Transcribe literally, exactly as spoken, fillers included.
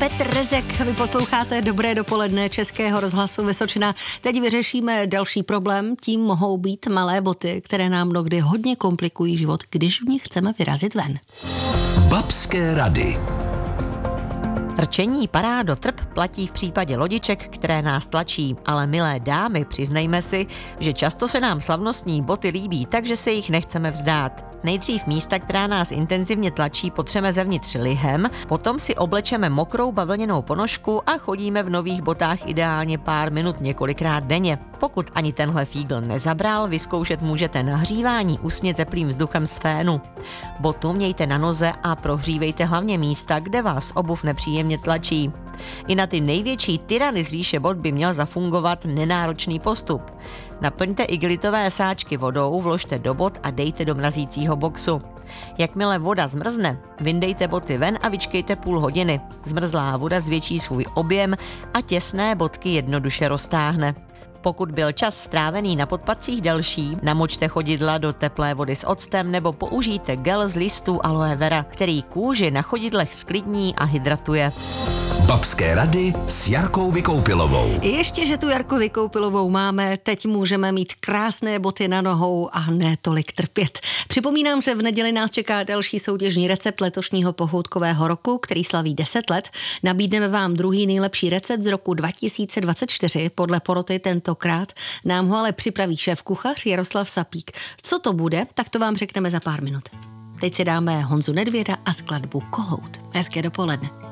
Petr Rezek. Vy posloucháte Dobré dopoledne Českého rozhlasu Vysočina. Teď vyřešíme další problém. Tím mohou být malé boty, které nám mnohdy hodně komplikují život, když v nich chceme vyrazit ven. Babské rady. Rčení parádo trp platí v případě lodiček, které nás tlačí, ale milé dámy, přiznejme si, že často se nám slavnostní boty líbí, takže se jich nechceme vzdát. Nejdřív místa, která nás intenzivně tlačí, potřeme zevnitř lihem, potom si oblečeme mokrou bavlněnou ponožku a chodíme v nových botách ideálně pár minut několikrát denně. Pokud ani tenhle fígl nezabral, vyzkoušet můžete nahřívání usně teplým vzduchem z fénu. Botu mějte na noze a prohřívejte hlavně místa, kde vás obuv nepříjemně tlačí. I na ty největší tyrany z říše bot by měl zafungovat nenáročný postup. Naplňte igelitové sáčky vodou, vložte do bot a dejte do mrazícího boxu. Jakmile voda zmrzne, vyndejte boty ven a vyčkejte půl hodiny. Zmrzlá voda zvětší svůj objem a těsné botky jednoduše roztáhne. Pokud byl čas strávený na podpatcích delší, namočte chodidla do teplé vody s octem nebo použijte gel z listů aloe vera, který kůži na chodidlech sklidní a hydratuje. Babské rady s Jarkou Vykoupilovou. Ještě, že tu Jarku Vykoupilovou máme, teď můžeme mít krásné boty na nohou a ne tolik trpět. Připomínám, že v neděli nás čeká další soutěžní recept letošního pochoutkového roku, který slaví deset let. Nabídneme vám druhý nejlepší recept z roku dva tisíce dvacet čtyři. Podle poroty tentokrát nám ho ale připraví šéfkuchař Jaroslav Sapík. Co to bude, tak to vám řekneme za pár minut. Teď si dáme Honzu Nedvěda a skladbu Kohout. Hezké dopoledne.